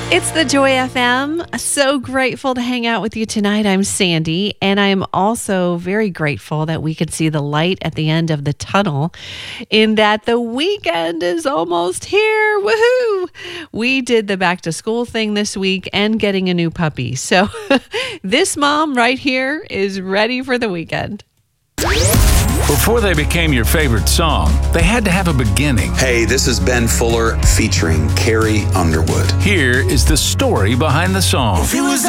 It's the Joy FM. So grateful to hang out with you tonight. I'm Sandy, and I am also very grateful that we could see the light at the end of the tunnel in that the weekend is almost here. Woohoo! We did the back to school thing this week and getting a new puppy. So this mom right here is ready for the weekend. Before they became your favorite song, they had to have a beginning. Hey, this is Ben Fuller featuring Carrie Underwood. Here is the story behind the song.